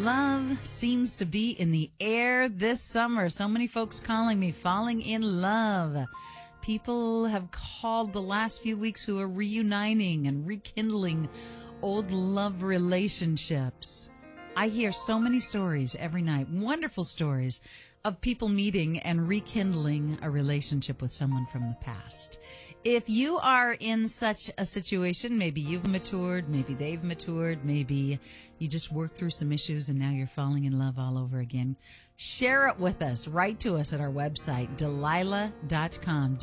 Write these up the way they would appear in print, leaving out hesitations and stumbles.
Love seems to be in the air this summer. So many folks calling me falling in love. People have called the last few weeks who are reuniting and rekindling old love relationships. I hear so many stories every night, wonderful stories of people meeting and rekindling a relationship with someone from the past. If you are in such a situation, maybe you've matured, maybe they've matured, maybe you just worked through some issues and now you're falling in love all over again, share it with us. Write to us at our website, Delilah.com,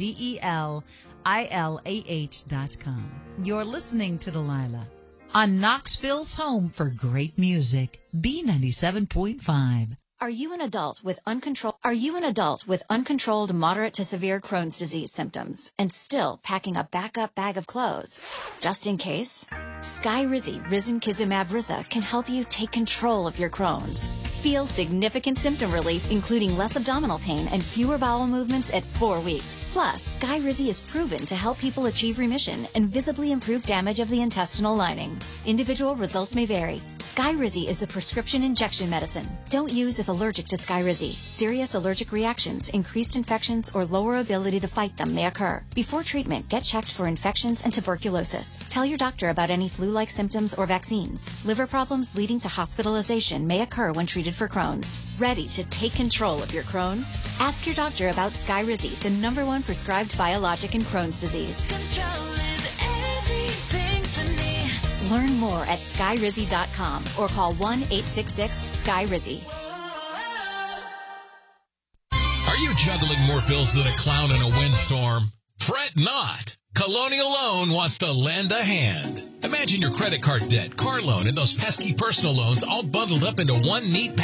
DELILAH.com. You're listening to Delilah on Knoxville's home for great music, B97.5. Are you an adult with uncontrolled moderate to severe Crohn's disease symptoms and still packing a backup bag of clothes just in case? Skyrizi Risankizumab Riza can help you take control of your Crohn's. Feel significant symptom relief, including less abdominal pain and fewer bowel movements at 4 weeks. Plus, Skyrizi is proven to help people achieve remission and visibly improve damage of the intestinal lining. Individual results may vary. Skyrizi is a prescription injection medicine. Don't use if allergic to Skyrizi. Serious allergic reactions, increased infections, or lower ability to fight them may occur. Before treatment, get checked for infections and tuberculosis. Tell your doctor about any flu-like symptoms or vaccines. Liver problems leading to hospitalization may occur when treated for Crohn's. Ready to take control of your Crohn's? Ask your doctor about Skyrizi, the #1 prescribed biologic in Crohn's disease. Control is everything to me. Learn more at skyrizi.com or call 1-866-SKYRIZI. Are you juggling more bills than a clown in a windstorm? Fret not. Colonial Loan wants to lend a hand. Imagine your credit card debt, car loan, and those pesky personal loans all bundled up into one neat